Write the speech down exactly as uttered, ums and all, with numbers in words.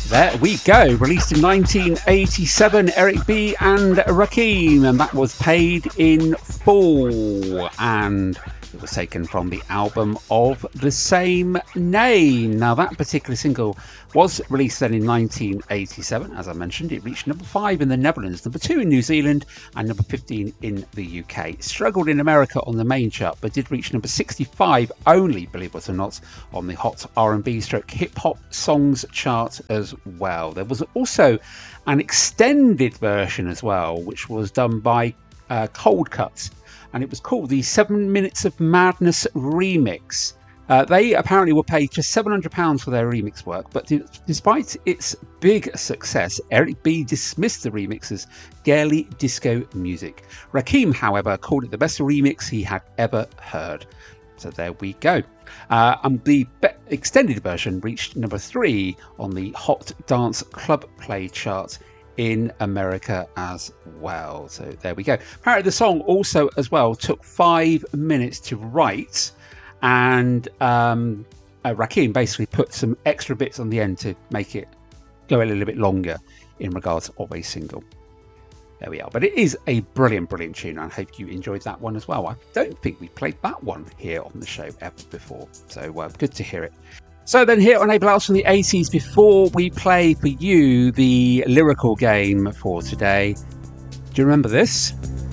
There we go. Released in nineteen eighty-seven, Eric B and Rakim, and that was Paid in Full, and it was taken from the album of the same name. Now, that particular single was released then in nineteen eighty-seven. As I mentioned, it reached number five in the Netherlands, number two in New Zealand, and number fifteen in the U K. It struggled in America on the main chart, but did reach number sixty-five only, believe it or not, on the Hot R and B stroke hip hop songs chart as well. There was also an extended version as well, which was done by uh, Cold Cuts, and it was called the Seven Minutes of Madness Remix. Uh, they apparently were paid just seven hundred pounds for their remix work, but d- despite its big success, Eric B dismissed the remix as girly disco music. Rakim, however, called it the best remix he had ever heard. So there we go. Uh, and the be- extended version reached number three on the Hot Dance Club Play chart in America as well. So there we go. Apparently the song also as well took five minutes to write, and um, uh, Rakim basically put some extra bits on the end to make it go a little bit longer in regards of a single. There we are. But it is a brilliant, brilliant tune. I hope you enjoyed that one as well. I don't think we played that one here on the show ever before. So uh, good to hear it. So then here on Able House from the eighties, before we play for you the lyrical game for today, do you remember this?